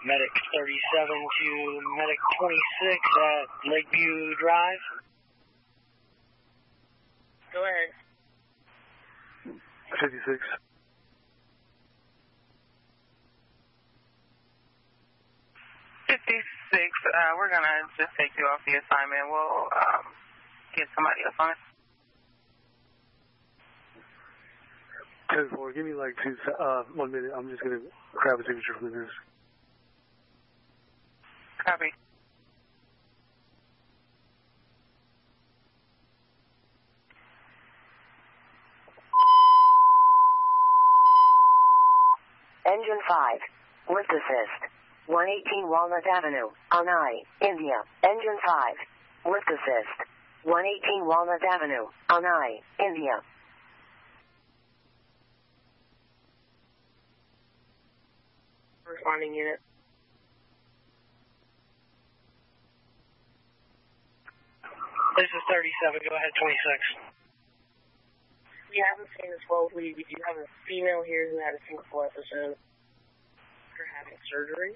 Medic 37 to Medic 26 at Lakeview Drive. Go ahead. 56. 56, we're going to just take you off the assignment. We'll get somebody else on it. 10-4, give me like 1 minute. I'm just going to grab a signature from the nurse. Copy. Engine 5, with assist. 118 Walnut Avenue, Anai, India. Engine 5, with assist. 118 Walnut Avenue, Anai, India. Responding unit. This is 37, go ahead, 26. We haven't seen this well lead. We do have a female here who had a single episode after having surgery.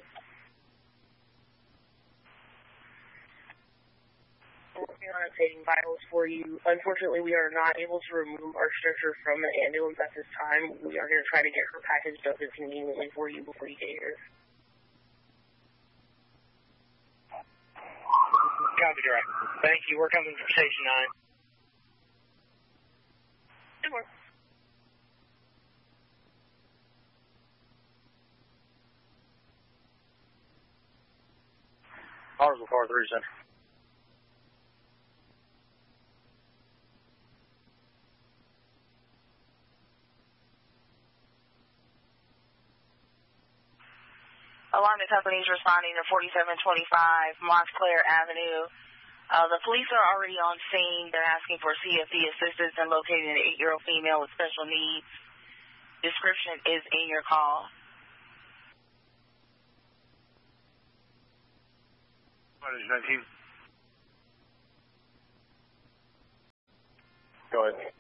We're working on obtaining vitals for you. Unfortunately, we are not able to remove our stretcher from the ambulance at this time. We are going to try to get her packaged up as conveniently for you before you get here. Copy, direct. Thank you. We're coming from Station 9. Good morning. Hartsville Car 3 Center. Alarming companies responding to 4725 Montclair Avenue. The police are already on scene. They're asking for CFD assistance in locating an 8-year-old female with special needs. Description is in your call. What is 19? Go ahead.